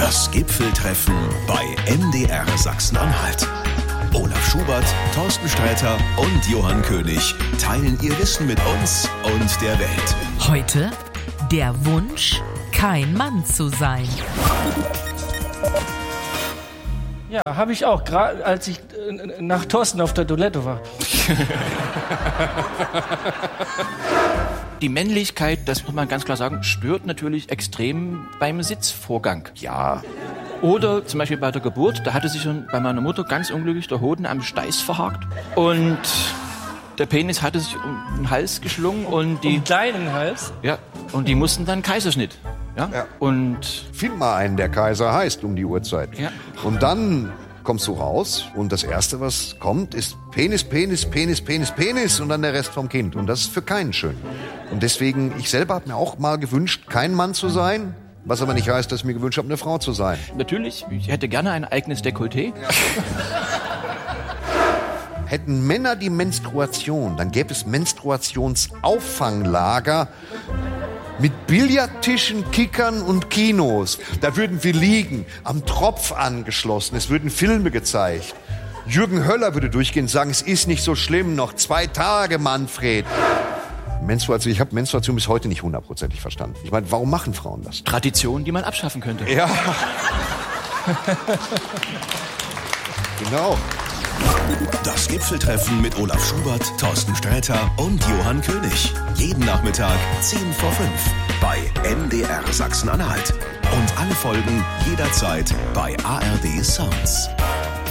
Das Gipfeltreffen bei MDR Sachsen-Anhalt. Olaf Schubert, Thorsten Sträter und Johann König teilen ihr Wissen mit uns und der Welt. Heute der Wunsch, kein Mann zu sein. Ja, habe ich auch, gerade als ich nach Thorsten auf der Toilette war. Die Männlichkeit, das muss man ganz klar sagen, stört natürlich extrem beim Sitzvorgang. Ja. Oder zum Beispiel bei der Geburt, da hatte sich schon bei meiner Mutter ganz unglücklich der Hoden am Steiß verhakt. Und der Penis hatte sich um den Hals geschlungen. Und Um deinen Hals? Ja, und die mussten dann Kaiserschnitt. Ja? Und find mal einen, der Kaiser heißt, um die Uhrzeit. Ja. Und dann kommst du raus und das Erste, was kommt, ist Penis, Penis, Penis, Penis, Penis und dann der Rest vom Kind. Und das ist für keinen schön. Und deswegen, ich selber habe mir auch mal gewünscht, kein Mann zu sein, was aber nicht heißt, dass ich mir gewünscht habe, eine Frau zu sein. Natürlich, ich hätte gerne ein eigenes Dekolleté. Hätten Männer die Menstruation, dann gäbe es Menstruationauffanglager mit Billardtischen, Kickern und Kinos. Da würden wir liegen, am Tropf angeschlossen. Es würden Filme gezeigt. Jürgen Höller würde durchgehen und sagen, es ist nicht so schlimm, noch 2 Tage, Manfred. Menstruation, ich habe Menstruation bis heute nicht 100%ig verstanden. Ich meine, warum machen Frauen das? Tradition, die man abschaffen könnte. Ja. Genau. Das Gipfeltreffen mit Olaf Schubert, Thorsten Sträter und Johann König. Jeden Nachmittag 10 vor 5 bei MDR Sachsen-Anhalt. Und alle Folgen jederzeit bei ARD Sounds.